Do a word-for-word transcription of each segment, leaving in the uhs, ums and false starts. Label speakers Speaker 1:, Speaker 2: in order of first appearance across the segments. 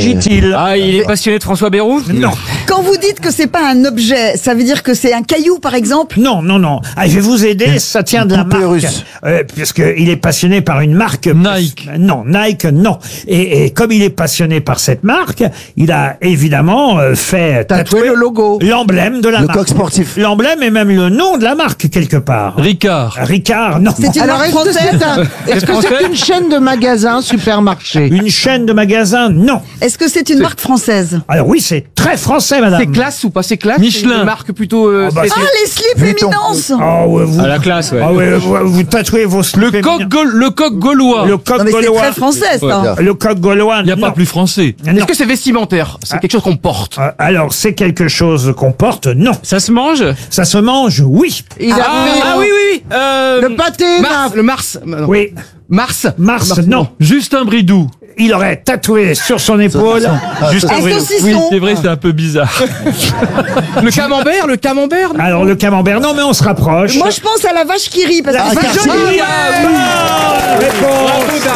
Speaker 1: s'agit-il?
Speaker 2: Ah, il est passionné de François Bayrou?
Speaker 1: Non.
Speaker 3: Quand vous dites que c'est pas un objet, ça veut dire que c'est un caillou, par exemple?
Speaker 1: Non, non, non. Ah, je vais vous aider, ça tient de la
Speaker 4: poupée
Speaker 1: marque.
Speaker 4: russe.
Speaker 1: Euh, puisqu'il est passionné par une marque.
Speaker 5: Nike.
Speaker 1: Non, Nike, non. Et, et comme il est passionné par cette marque, il a évidemment euh, fait
Speaker 4: Tatouer le logo.
Speaker 1: l'emblème de la
Speaker 4: Le
Speaker 1: marque.
Speaker 4: coq sportif.
Speaker 1: L'emblème et même le nom de la marque, quelque part.
Speaker 5: Ricard.
Speaker 1: Ricard, non.
Speaker 3: C'est une
Speaker 6: Alors,
Speaker 3: marque
Speaker 6: est-ce que
Speaker 3: française?
Speaker 6: c'est un- est-ce que
Speaker 2: français
Speaker 6: c'est une chaîne de magasins, supermarché?
Speaker 1: Une chaîne de magasins, non.
Speaker 3: Est-ce que c'est une marque française?
Speaker 1: Alors oui, c'est très français, madame.
Speaker 2: C'est classe ou pas c'est classe?
Speaker 5: Michelin.
Speaker 2: C'est une marque plutôt... euh,
Speaker 1: Oh, bah,
Speaker 2: c'est-
Speaker 3: Ah, les slips
Speaker 4: Vuitton.
Speaker 3: éminence!
Speaker 1: Ah ouais, vous,
Speaker 2: À la classe, ouais.
Speaker 1: ah ouais, vous, vous tatouez vos
Speaker 5: Le
Speaker 1: slips
Speaker 5: coq,
Speaker 1: féminins.
Speaker 5: gaul- le coq gaulois.
Speaker 1: Le coq
Speaker 3: Non, mais c'est
Speaker 1: gaulois.
Speaker 3: très français, ça.
Speaker 1: Le coq gaulois,
Speaker 5: Il n'y a
Speaker 1: non.
Speaker 5: pas plus français.
Speaker 1: Non.
Speaker 2: Est-ce que c'est vestimentaire? C'est quelque chose qu'on porte.
Speaker 1: Euh, Alors, c'est quelque chose qu'on porte? Non.
Speaker 2: Ça se mange?
Speaker 1: Ça se mange? Oui.
Speaker 6: Il a
Speaker 2: Ah,
Speaker 6: fait
Speaker 2: ah oui, oui, oui. Euh,
Speaker 6: le pâté,
Speaker 2: Mars,
Speaker 6: là.
Speaker 2: le Mars. Non.
Speaker 1: Oui.
Speaker 2: Mars.
Speaker 1: Mars, non.
Speaker 5: Justin Bridou.
Speaker 1: Il aurait tatoué sur son épaule.
Speaker 5: Justin
Speaker 3: Un
Speaker 5: Bridou.
Speaker 3: saucisson.
Speaker 5: Oui, c'est vrai, c'est un peu bizarre.
Speaker 2: Le camembert, le camembert. non
Speaker 1: Alors, le camembert, non, mais on se rapproche.
Speaker 3: Moi, je pense à la vache qui rit, parce que
Speaker 1: Ah,
Speaker 3: c'est
Speaker 1: Cartier.
Speaker 3: joli.
Speaker 1: Ah, bonne réponse.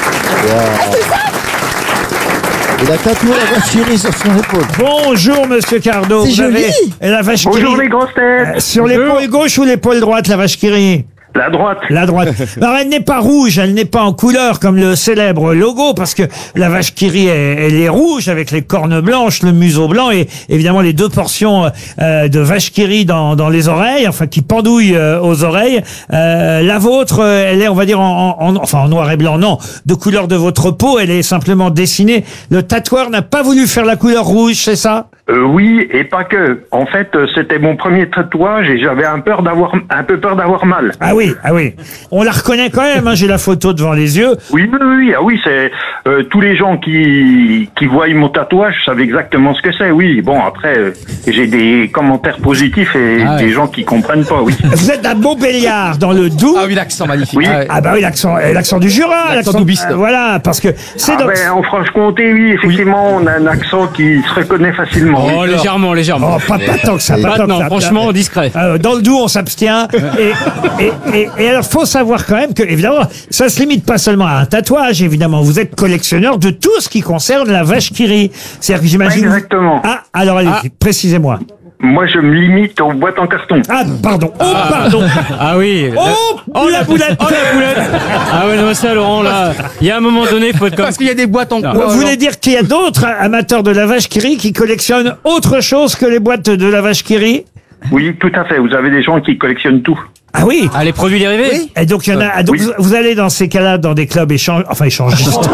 Speaker 4: Il a tatoué la vache qui rit sur son épaule.
Speaker 1: Bonjour, monsieur Cardo.
Speaker 3: C'est
Speaker 1: Vous avez-
Speaker 3: joli.
Speaker 1: Et la vache qui
Speaker 7: Bonjour
Speaker 1: rit,
Speaker 7: les grosses têtes.
Speaker 1: euh, sur l'épaule gauche ou l'épaule droite, la vache qui rit?
Speaker 7: La droite.
Speaker 1: La droite. Alors, elle n'est pas rouge, elle n'est pas en couleur comme le célèbre logo, parce que la vache qui rit, elle, elle est rouge avec les cornes blanches, le museau blanc et évidemment les deux portions euh, de vache qui rit dans, dans les oreilles, enfin qui pendouillent euh, aux oreilles. Euh, la vôtre, euh, elle est, on va dire, en, en, en- enfin en noir et blanc, non, de couleur de votre peau, elle est simplement dessinée. Le tatoueur n'a pas voulu faire la couleur rouge, c'est ça?
Speaker 7: Euh, oui, et pas que. En fait, euh, c'était mon premier tatouage et j'avais un peur d'avoir, un peu peur d'avoir mal.
Speaker 1: Ah oui, ah oui. On la reconnaît quand même, hein, j'ai la photo devant les yeux.
Speaker 7: Oui, oui, oui, ah oui, c'est euh, tous les gens qui qui voient mon tatouage savent exactement ce que c'est. Oui, bon après, euh, j'ai des commentaires positifs et
Speaker 2: Ah ouais.
Speaker 7: des gens qui comprennent pas. Oui.
Speaker 1: Vous êtes à Montbéliard, dans le Doubs.
Speaker 2: Ah oui, l'accent magnifique.
Speaker 7: Oui.
Speaker 2: Ah ouais.
Speaker 1: Ah bah oui, l'accent, euh, l'accent du Jura,
Speaker 2: L'accent doubiste.
Speaker 1: euh, voilà, parce que c'est
Speaker 7: Ah
Speaker 1: dans...
Speaker 7: ben, en Franche-Comté, oui, effectivement, on a un accent qui se reconnaît facilement.
Speaker 2: Oh, légèrement, légèrement.
Speaker 1: Oh, pas, pas tant que ça, pas tant que
Speaker 2: Maintenant,
Speaker 1: ça.
Speaker 2: franchement, discret.
Speaker 1: Euh, dans le Doubs, on s'abstient. et, et, et, et alors, faut savoir quand même que, évidemment, ça se limite pas seulement à un tatouage, évidemment. Vous êtes collectionneur de tout ce qui concerne la vache qui rit. C'est-à-dire que j'imagine...
Speaker 7: Exactement.
Speaker 1: Ah, alors allez,
Speaker 2: Ah.
Speaker 1: précisez-moi.
Speaker 7: Moi, je me limite aux boîtes en carton.
Speaker 1: Ah, pardon. Oh, pardon.
Speaker 2: Ah oui.
Speaker 1: Oh, la boulette.
Speaker 2: Oh la boulette. Ah ouais, non, ça, Laurent, là, il y a un moment donné, faut être comme. Parce qu'il y a des boîtes en
Speaker 1: Vous voulez dire qu'il y a d'autres amateurs de la vache qui rit qui collectionnent autre chose que les boîtes de la vache qui rit?
Speaker 7: Oui, tout à fait. Vous avez des gens qui collectionnent tout.
Speaker 1: Ah oui.
Speaker 2: Ah, les produits dérivés?
Speaker 3: Oui.
Speaker 1: Et donc il y en a. ah, donc
Speaker 7: Oui.
Speaker 1: vous, vous allez dans ces cas-là dans des clubs échange, enfin échangistes.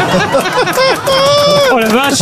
Speaker 2: Oh la vache.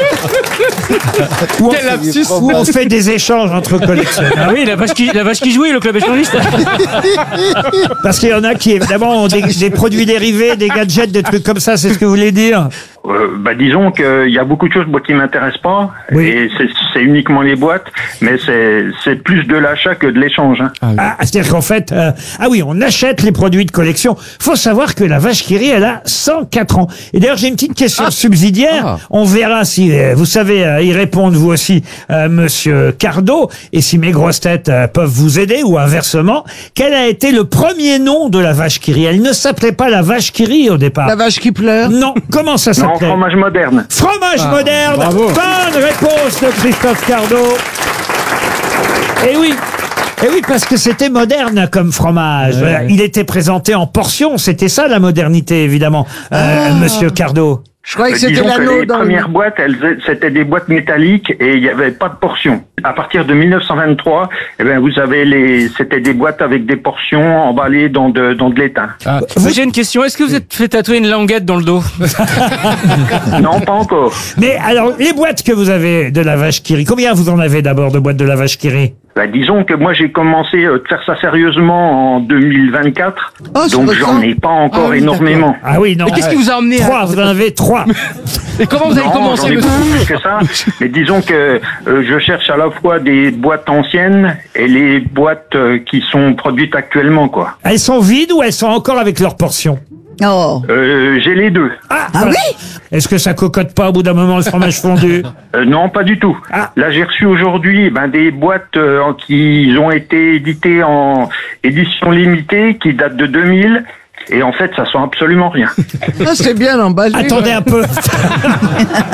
Speaker 1: où,
Speaker 2: Quel lapsus.
Speaker 1: on, où on fait des échanges entre collectionneurs.
Speaker 2: Ah oui, la vache qui, la vache qui jouait, le club échangiste.
Speaker 1: Parce qu'il y en a qui évidemment ont des, des produits dérivés, des gadgets, des trucs comme ça. C'est ce que vous voulez dire?
Speaker 7: Euh, bah, disons qu'il y a beaucoup de choses moi, qui m'intéressent pas,
Speaker 1: Oui.
Speaker 7: et c'est- c'est uniquement les boîtes, mais c'est c'est plus de l'achat que de l'échange. Hein.
Speaker 1: Ah, c'est-à-dire qu'en fait, euh, ah oui, on achète les produits de collection. Faut savoir que la vache qui rit, elle a cent quatre ans. Et d'ailleurs, j'ai une petite question subsidiaire.
Speaker 2: Ah.
Speaker 1: On verra si euh, vous savez euh, y répondre vous aussi, euh, Monsieur Cardo, et si mes grosses têtes euh, peuvent vous aider ou inversement. Quel a été le premier nom de la vache qui rit? Elle ne s'appelait pas la vache qui rit au départ.
Speaker 6: La vache qui pleure.
Speaker 1: Non, comment ça
Speaker 7: Non,
Speaker 1: s'appelait?
Speaker 7: fromage moderne.
Speaker 1: Fromage moderne.
Speaker 2: bravo.
Speaker 1: Bonne réponse de Christophe Cardo. Et oui. Et oui, parce que c'était moderne comme fromage. Voilà, il était présenté en portions. C'était ça la modernité, évidemment, euh, Monsieur Cardo.
Speaker 6: Je croyais que
Speaker 7: Euh,
Speaker 6: c'était
Speaker 7: disons que
Speaker 6: l'anneau
Speaker 7: les
Speaker 6: dans le...
Speaker 7: premières boîtes, elles, c'était des boîtes métalliques et il n'y avait pas de portions. À partir de mille neuf cent vingt-trois, eh ben vous avez les, c'était des boîtes avec des portions emballées dans de dans de l'étain.
Speaker 2: Ah. Moi, j'ai une question. Est-ce que vous êtes fait tatouer une languette dans le dos?
Speaker 7: Non, pas encore.
Speaker 1: Mais alors, les boîtes que vous avez de la vache qui rit, combien vous en avez d'abord de boîtes de la vache qui rit?
Speaker 7: Bah, disons que moi j'ai commencé euh, de faire ça sérieusement en deux mille vingt-quatre,
Speaker 6: Oh, c'est
Speaker 7: donc
Speaker 6: récent.
Speaker 7: j'en ai pas encore
Speaker 6: Ah oui,
Speaker 7: énormément.
Speaker 1: Ah oui, non.
Speaker 2: Mais qu'est-ce qui vous a emmené à-
Speaker 1: Trois, vous en avez trois.
Speaker 2: Et comment vous avez
Speaker 7: Non,
Speaker 2: commencé,
Speaker 7: j'en ai
Speaker 2: monsieur?
Speaker 7: beaucoup plus que ça. Mais disons que euh, je cherche à la fois des boîtes anciennes et les boîtes euh, qui sont produites actuellement, quoi.
Speaker 1: Elles sont vides ou elles sont encore avec leurs portions?
Speaker 3: Oh.
Speaker 7: Euh, j'ai les deux.
Speaker 1: Ah,
Speaker 3: Ah
Speaker 1: voilà.
Speaker 3: oui?
Speaker 1: Est-ce que ça cocotte pas au bout d'un moment le fromage fondu?
Speaker 7: Euh, non, pas du tout.
Speaker 1: Ah.
Speaker 7: Là, j'ai reçu aujourd'hui ben, des boîtes euh, qui ont été éditées en édition limitée, qui datent de deux mille. Et en fait, ça sent absolument rien.
Speaker 6: Ah, c'est bien emballé.
Speaker 1: Attendez un peu.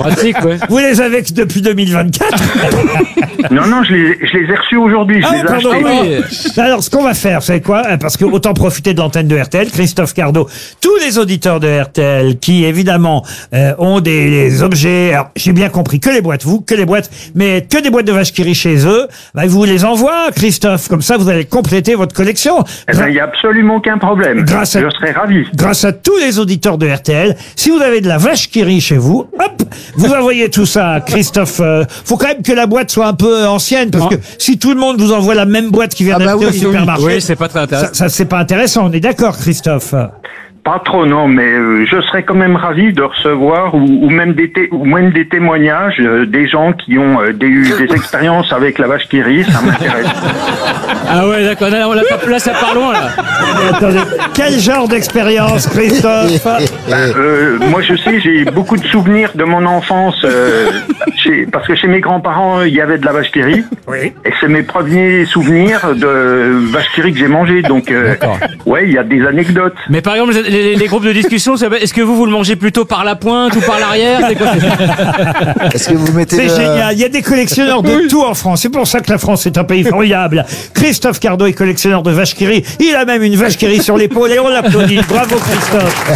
Speaker 2: Pratique, ouais.
Speaker 1: Vous les avez que depuis deux mille vingt-quatre.
Speaker 7: Non, non, je les, je les ai reçus aujourd'hui. Je
Speaker 1: Ah,
Speaker 7: les ai
Speaker 1: pardon,
Speaker 7: achetés.
Speaker 1: oui. Alors, ce qu'on va faire, c'est quoi? Parce que autant profiter de l'antenne de R T L, Christophe Cardot, tous les auditeurs de R T L qui, évidemment, euh, ont des, des objets, alors, j'ai bien compris, que les boîtes, vous, que les boîtes, mais que des boîtes de vache qui rit chez eux, bah, ils vous les envoient, Christophe. Comme ça, vous allez compléter votre collection.
Speaker 7: Eh ben, il n'y a absolument aucun problème.
Speaker 1: Grâce à-
Speaker 7: Je serais ravi.
Speaker 1: Grâce à tous les auditeurs de R T L, si vous avez de la vache qui rit chez vous, hop, vous envoyez tout ça à Christophe. Euh, faut quand même que la boîte soit un peu ancienne, parce que si tout le monde vous envoie la même boîte qui vient
Speaker 6: Ah bah
Speaker 1: d'acheter
Speaker 6: oui,
Speaker 1: au
Speaker 6: oui.
Speaker 1: supermarché,
Speaker 2: Oui, c'est pas très intéressant.
Speaker 1: ça, ça c'est pas intéressant. On est d'accord, Christophe.
Speaker 7: Pas trop, non, mais euh, je serais quand même ravi de recevoir ou, ou même des té- ou même des témoignages euh, des gens qui ont euh, des, eu des expériences avec la vache qui rit. Ça m'intéresse.
Speaker 2: Ah ouais, d'accord. Là, là, là, ça part loin, là.
Speaker 1: Mais attendez, quel genre d'expérience, Christophe?
Speaker 7: Euh, moi, je sais, j'ai beaucoup de souvenirs de mon enfance, euh, chez, parce que chez mes grands-parents, il y avait de la vache qui rit.
Speaker 1: Oui.
Speaker 7: Et c'est mes premiers souvenirs de vache qui rit que j'ai mangé. Donc, euh, ouais, il y a des anecdotes.
Speaker 2: Mais par exemple, les, les- les groupes de discussion, ça- est-ce que vous, vous le mangez plutôt par la pointe ou par l'arrière? C'est quoi?
Speaker 4: Est-ce que vous mettez
Speaker 1: C'est
Speaker 4: le-
Speaker 1: génial. Il y a des collectionneurs de tout en France. C'est pour ça que la France est un pays formidable. Christophe Cardot est collectionneur de vaches qui rit. Il a même une vache qui rit sur l'épaule et on l'applaudit. Bravo, Christophe.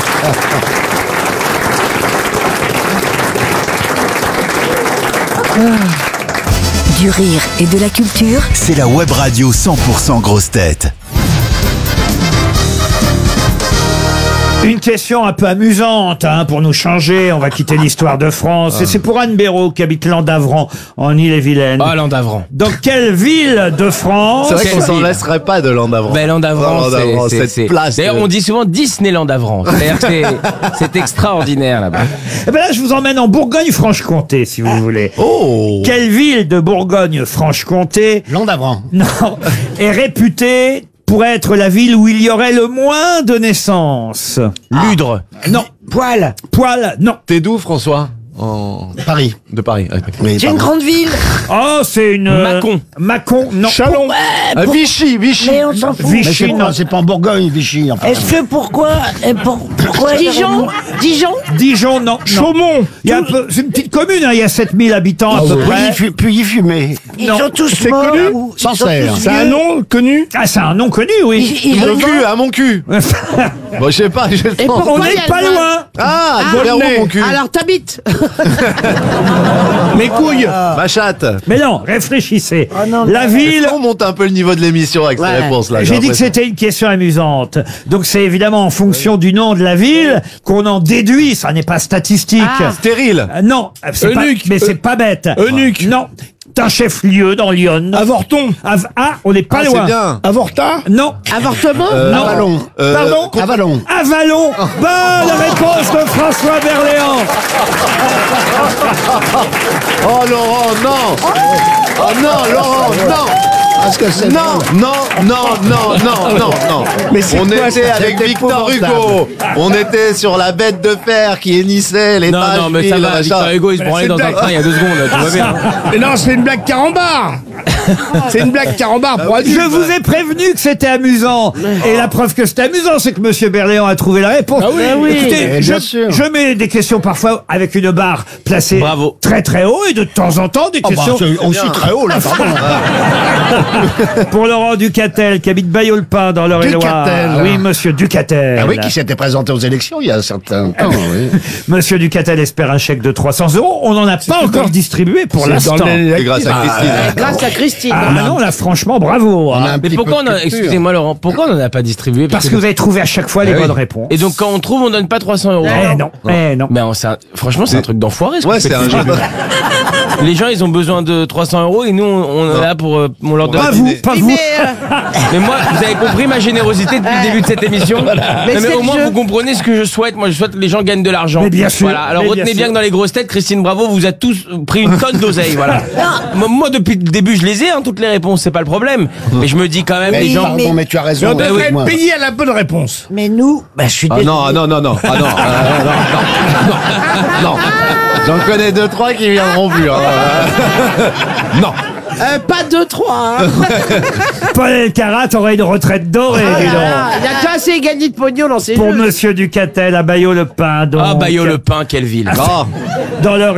Speaker 8: Du rire et de la culture.
Speaker 9: C'est la web radio cent pour cent grosse tête.
Speaker 1: Une question un peu amusante, hein, pour nous changer. On va quitter l'histoire de France. Et c'est pour Anne Béraud qui habite Landavran, en Île-et-Vilaine.
Speaker 10: Ah, Landavran.
Speaker 1: Dans quelle ville de France
Speaker 4: C'est vrai qu'on
Speaker 10: Quelle
Speaker 4: s'en
Speaker 10: ville
Speaker 4: laisserait pas de Landavran.
Speaker 10: Ben, Landavran,
Speaker 4: Oh, Landavran,
Speaker 10: c'est-
Speaker 4: cette
Speaker 10: c'est... c'est-
Speaker 4: place
Speaker 10: D'ailleurs,
Speaker 4: de-
Speaker 10: on dit souvent Disneyland Avran. C'est-à-dire que c'est, c'est extraordinaire, là-bas.
Speaker 1: Eh ben là, je vous emmène en Bourgogne-Franche-Comté, si vous voulez.
Speaker 4: Oh.
Speaker 1: Quelle ville de Bourgogne-Franche-Comté,
Speaker 6: Landavran.
Speaker 1: non, est réputée pour être la ville où il y aurait le moins de naissances?
Speaker 10: Ludre.
Speaker 1: Non. Poil. Poil, non.
Speaker 4: T'es d'où, François? En...
Speaker 6: Paris.
Speaker 4: De Paris. Oui,
Speaker 3: C'est une
Speaker 4: pardon.
Speaker 3: grande ville.
Speaker 1: Oh, c'est une... euh,
Speaker 10: Mâcon.
Speaker 1: Mâcon, non.
Speaker 6: Chalon.
Speaker 4: Ah, Vichy, Vichy.
Speaker 3: Mais on s'en fout.
Speaker 6: Mais
Speaker 1: Vichy,
Speaker 6: c'est
Speaker 1: non.
Speaker 6: pas, c'est pas en Bourgogne, Vichy. Enfin.
Speaker 3: Est-ce que pourquoi, euh, pour- pourquoi Dijon Dijon
Speaker 1: Dijon, non. Chaumont. Il y a un peu, c'est une petite commune, hein, il y a sept mille habitants à peu près.
Speaker 6: Puis, puis y fumer.
Speaker 3: Ils
Speaker 1: Non.
Speaker 3: sont tous
Speaker 6: C'est
Speaker 3: morts
Speaker 6: connu
Speaker 3: ou ils sont
Speaker 6: Sancerre.
Speaker 3: tous
Speaker 6: C'est un
Speaker 3: vieux
Speaker 6: nom connu
Speaker 1: Ah, c'est un nom connu, oui.
Speaker 3: Ils, ils
Speaker 4: Mon
Speaker 3: ont-
Speaker 4: cul, à mon cul. Bon, je sais pas. Je...
Speaker 1: On n'est pas loin.
Speaker 4: Ah, Boléro, mon cul.
Speaker 3: Alors t'habites
Speaker 6: Mes couilles.
Speaker 4: Ma chatte.
Speaker 1: Mais non, réfléchissez.
Speaker 3: non,
Speaker 1: La ville...
Speaker 4: On monte un peu le niveau de l'émission avec ces
Speaker 3: Ouais.
Speaker 4: réponses-là.
Speaker 1: J'ai dit que c'était une question amusante. Donc c'est évidemment en fonction du nom de la ville qu'on en déduit. Ça n'est pas statistique.
Speaker 4: Stérile.
Speaker 1: Euh, non, c'est pas,
Speaker 6: Eunuque.
Speaker 1: mais c'est pas bête.
Speaker 6: Eunuque.
Speaker 1: Non, c'est un chef-lieu dans Lyon.
Speaker 6: Avorton.
Speaker 1: Av- ah, on n'est pas
Speaker 4: Ah,
Speaker 1: loin.
Speaker 4: c'est bien.
Speaker 6: Avorta.
Speaker 1: Non.
Speaker 3: Avortement
Speaker 1: Non.
Speaker 6: Avalon.
Speaker 4: Euh,
Speaker 1: Pardon
Speaker 6: Avalon.
Speaker 1: Avalon. Bonne réponse de François Berléand.
Speaker 4: Oh, Laurent, non. Oh, non, Laurent, non.
Speaker 6: Parce que c'est
Speaker 4: Non, non, non, non, non, non, non.
Speaker 6: Mais c'est
Speaker 4: On
Speaker 6: quoi,
Speaker 4: était
Speaker 6: ça,
Speaker 4: avec
Speaker 6: c'est
Speaker 4: Victor
Speaker 6: épouvantable.
Speaker 4: Hugo. On était sur la bête de fer qui hennissait les
Speaker 10: Non,
Speaker 4: taches.
Speaker 10: non, mais ça
Speaker 4: fines,
Speaker 10: va.
Speaker 4: machin.
Speaker 10: Victor Hugo, il se branlait
Speaker 6: c'est
Speaker 10: dans un
Speaker 6: dingue.
Speaker 10: train il y a deux secondes. Tout va bien.
Speaker 6: Mais non, c'est une blague carambar. C'est une blague carambar pour adultes.
Speaker 1: Je vous ai prévenu que c'était amusant. Et la preuve que c'était amusant, c'est que Monsieur Berléand a trouvé la réponse.
Speaker 6: Ah oui. Ah oui.
Speaker 1: Écoutez,
Speaker 6: Eh,
Speaker 1: je,
Speaker 6: bien sûr.
Speaker 1: je mets des questions parfois avec une barre placée
Speaker 10: Bravo.
Speaker 1: très très haut et de temps en temps des
Speaker 6: Oh, bah,
Speaker 1: questions
Speaker 6: c'est aussi très haut, là, pardon.
Speaker 1: pour Laurent Ducatel qui habite Bailleau-le-Pin dans l'Eure-et-Loire.
Speaker 6: Ducatel.
Speaker 1: Oui, Monsieur Ducatel.
Speaker 6: Ah oui, qui s'était présenté aux élections il y a un certain temps, oui.
Speaker 1: Monsieur Ducatel espère un chèque de trois cents euros. On n'en a pas encore distribué pour
Speaker 6: C'est
Speaker 1: l'instant.
Speaker 6: dans le-
Speaker 4: C'est grâce à Christine.
Speaker 3: Grâce à Christine.
Speaker 1: Ah non, là franchement, bravo.
Speaker 6: On
Speaker 1: hein.
Speaker 6: a un
Speaker 10: Mais
Speaker 6: petit
Speaker 10: pourquoi
Speaker 6: peu
Speaker 10: on
Speaker 6: de
Speaker 10: a,
Speaker 6: culture.
Speaker 10: excusez-moi Laurent, pourquoi on n'en a pas distribué?
Speaker 1: Parce que vous avez trouvé à chaque fois les
Speaker 4: Eh oui.
Speaker 1: bonnes réponses.
Speaker 10: Et donc quand on trouve, on donne pas trois cents euros.
Speaker 1: Eh non, eh non.
Speaker 10: Mais on- c'est un- franchement, c'est un truc d'enfoiré. ce
Speaker 4: Ouais,
Speaker 10: qu'on fait.
Speaker 4: c'est un jeu de...
Speaker 10: Les gens, ils ont besoin de trois cents euros et nous, on on est là pour, euh, on leur donne.
Speaker 1: Pas vous, pas vous.
Speaker 10: Mais moi, vous avez compris ma générosité depuis le début de cette émission. Non, mais
Speaker 3: c'est
Speaker 10: au
Speaker 3: le
Speaker 10: moins,
Speaker 3: jeu.
Speaker 10: vous comprenez ce que je souhaite. Moi, je souhaite que les gens gagnent de l'argent.
Speaker 1: Mais bien sûr.
Speaker 10: Voilà. Alors
Speaker 1: Mais
Speaker 10: retenez
Speaker 1: bien
Speaker 10: bien,
Speaker 1: sûr.
Speaker 10: que dans les grosses têtes, Christine Bravo vous a tous pris une tonne d'oseille. Voilà. Moi, moi, depuis le début, je les ai, hein, toutes les réponses, c'est pas le problème. Mais je me dis quand même,
Speaker 6: Mais,
Speaker 10: les gens.
Speaker 6: pardon, mais tu as
Speaker 1: Oh,
Speaker 6: raison.
Speaker 1: bah
Speaker 6: Bah
Speaker 10: Mais on devrait
Speaker 6: moi.
Speaker 10: être
Speaker 6: payé à la bonne réponse.
Speaker 3: Mais nous, bah, je suis
Speaker 4: Ah
Speaker 3: désolé.
Speaker 4: non, ah non, non, non, ah non, ah, non, non, non, non. J'en connais deux, trois qui viendront plus. Hein. Non.
Speaker 3: Euh, pas deux, trois. Hein.
Speaker 1: Paul Elkarat aurait une retraite dorée, dis donc.
Speaker 3: Ah, il y a déjà assez gagné de pognon dans ces
Speaker 1: Pour
Speaker 3: jeux.
Speaker 1: Monsieur Ducatel à Bailleau-le-Pin. donc.
Speaker 10: Ah, Bailleau-le-Pin, quelle ville.
Speaker 4: Ah.
Speaker 1: Dans leur